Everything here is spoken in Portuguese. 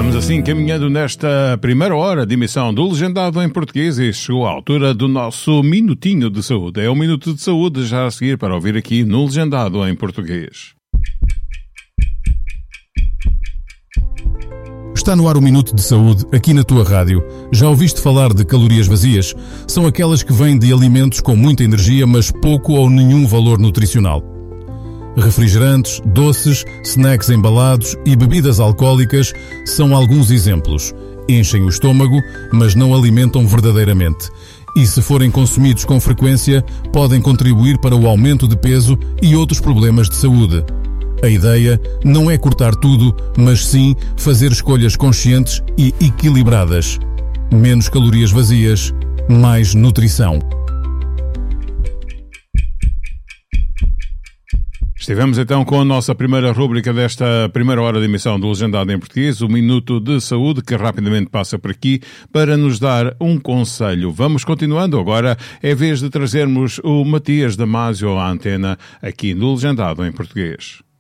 Vamos assim caminhando nesta primeira hora de emissão do Legendado em Português e chegou a altura do nosso Minutinho de Saúde. É um Minuto de Saúde já a seguir para ouvir aqui no Legendado em Português. Está no ar o Minuto de Saúde, aqui na tua rádio. Já ouviste falar de calorias vazias? São aquelas que vêm de alimentos com muita energia, mas pouco ou nenhum valor nutricional. Refrigerantes, doces, snacks embalados e bebidas alcoólicas são alguns exemplos. Enchem o estômago, mas não alimentam verdadeiramente. E se forem consumidos com frequência, podem contribuir para o aumento de peso e outros problemas de saúde. A ideia não é cortar tudo, mas sim fazer escolhas conscientes e equilibradas. Menos calorias vazias, mais nutrição. Estivemos então com a nossa primeira rúbrica desta primeira hora de emissão do Legendado em Português, o Minuto de Saúde, que rapidamente passa por aqui para nos dar um conselho. Vamos continuando agora, é vez de trazermos o Matias Damasio à antena aqui no Legendado em Português.